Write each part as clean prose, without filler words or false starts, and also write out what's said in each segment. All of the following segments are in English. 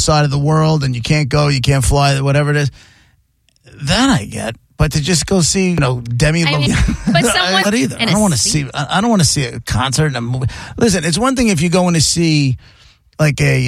side of the world and you can't go, you can't fly, whatever it is, that I get. But to just go see, Demi Lovato, but someone not either. I don't want to see. I don't want to see a concert and a movie. Listen, it's one thing if you're going to see like a,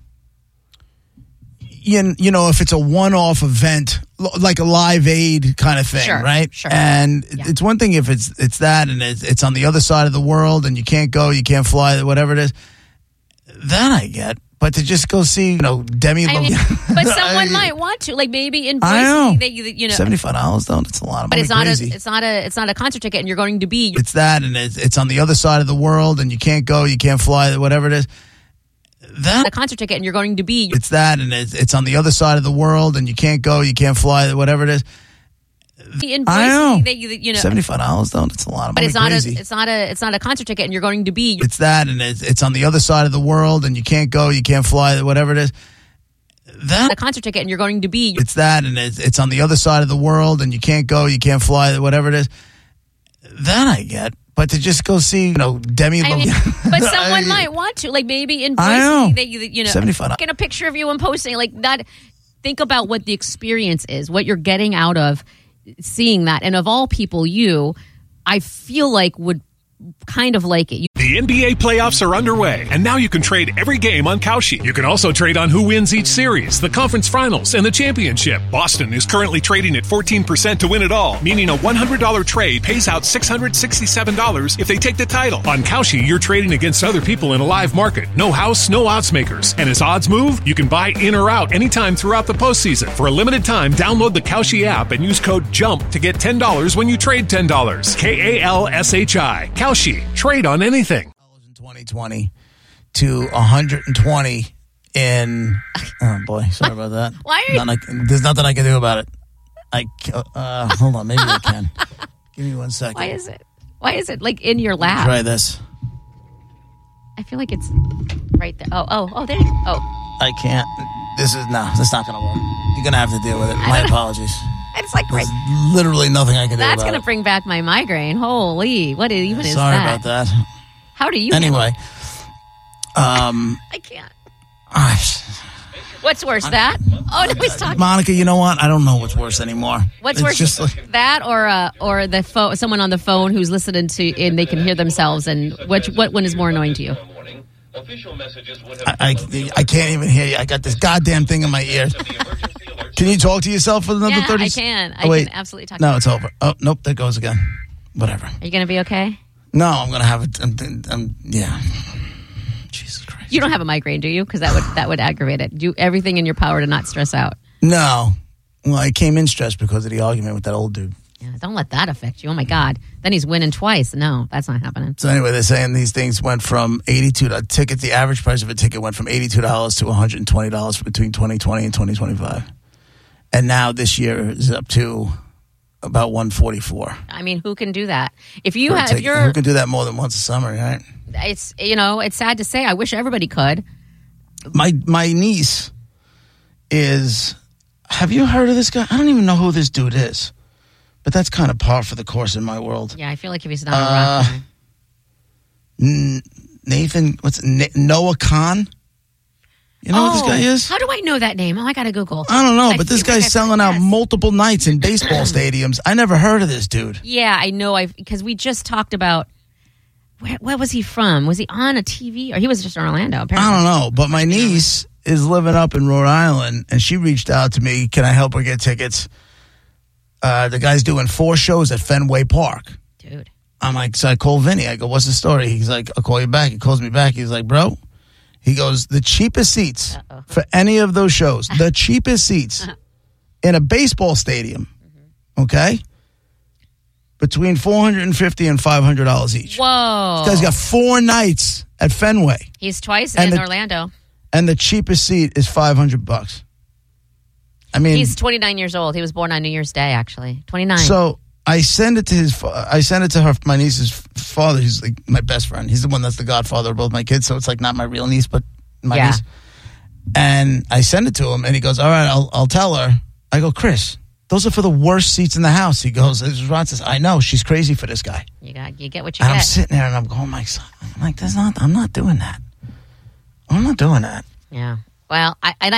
if it's a one-off event, like a Live Aid kind of thing, right? Sure. And it's one thing if it's that and it's on the other side of the world and you can't go, you can't fly, whatever it is. That I get. But to just go see, Demi Lovato. But someone might want to, like maybe in Boise, I know. $75 though. It's a lot of money. But it's not a concert ticket, and you're going to be. It's that, and it's on the other side of the world, and you can't go, you can't fly, whatever it is. That a concert ticket, and you're going to be. It's that, and it's on the other side of the world, and you can't go, you can't fly, whatever it is. In Boise, I know. $75 though. It's a lot of money. But it's not a concert ticket, and you're going to be. It's that, and it's on the other side of the world, and you can't go, you can't fly, whatever it is. That a concert ticket, and you're going to be. It's that, and it's on the other side of the world, and you can't go, you can't fly, whatever it is. That I get. But to just go see, Demi Lovato. But someone might want to, like maybe in Boise, $75. Get a picture of you and posting like that. Think about what the experience is, what you're getting out of seeing that. And of all people, I feel like would kind of like it. The NBA playoffs are underway, and now you can trade every game on Kalshi. You can also trade on who wins each series, the conference finals, and the championship. Boston is currently trading at 14% to win it all, meaning a $100 trade pays out $667 if they take the title. On Kalshi, you're trading against other people in a live market. No house, no odds makers. And as odds move, you can buy in or out anytime throughout the postseason. For a limited time, download the Kalshi app and use code JUMP to get $10 when you trade $10. KALSHI. Kalshi. Trade on anything. In 2020 to 120 in. Oh boy, sorry about that. Why are you? There's nothing I can do about it. Hold on, maybe I can. Give me 1 second. Why is it like in your lap? Try this. I feel like it's right there. Oh, there. I can't. That's not going to work. You're going to have to deal with it. My apologies. It's like There's literally nothing I can do about it. That's going to bring back my migraine. Holy, what even is that? Sorry about that. How do you Anyway. I can't. What's worse, that? Oh, no, he's talking. Monica, you know what? I don't know what's worse anymore. What's worse, that or the phone? Someone on the phone who's listening to and they can hear themselves. And what one is more annoying to you? I can't even hear you. I got this goddamn thing in my ear. Can you talk to yourself for another 30 seconds? I can. I can absolutely talk to you. No, it's over. Oh, nope, there goes again. Whatever. Are you going to be okay? No, I'm going to have it. Yeah. Jesus Christ. You don't have a migraine, do you? Because that would aggravate it. Do everything in your power to not stress out. No. Well, I came in stressed because of the argument with that old dude. Yeah, don't let that affect you. Oh, my God. Then he's winning twice. No, that's not happening. So anyway, they're saying these things went from $82. The average price of a ticket went from $82 to $120 between 2020 and 2025. And now this year is up to about $144. I mean, who can do that? Who can do that more than once a summer, right? It's it's sad to say. I wish everybody could. My niece is. Have you heard of this guy? I don't even know who this dude is, but that's kind of par for the course in my world. Yeah, I feel like if he's not a rock guy. Noah Khan? You know what this guy is? How do I know that name? I got to Google. I don't know, but this guy's selling out multiple nights in baseball stadiums. I never heard of this dude. Yeah, I know. Because we just talked about, where was he from? Was he on a TV? Or he was just in Orlando, apparently. I don't know, but my niece is living up in Rhode Island, and she reached out to me. Can I help her get tickets? The guy's doing 4 shows at Fenway Park. Dude. I'm like, so I call Vinny. I go, what's the story? He's like, I'll call you back. He calls me back. He's like, bro. He goes, the cheapest seats for any of those shows, the cheapest seats in a baseball stadium, okay, between $450 and $500 each. Whoa. This guy's got 4 nights at Fenway. He's twice in Orlando. And the cheapest seat is $500. I mean, he's 29 years old. He was born on New Year's Day, actually. 29. So I send it to my niece's father. He's like my best friend. He's the one that's the godfather of both my kids. So it's like not my real niece, but my niece. And I send it to him, and he goes, "All right, I'll tell her." I go, "Chris, those are for the worst seats in the house." He goes, "Ron says, I know she's crazy for this guy." You get what you and get. I'm sitting there and I'm going, I'm not doing that. I'm not doing that. Yeah. Well, I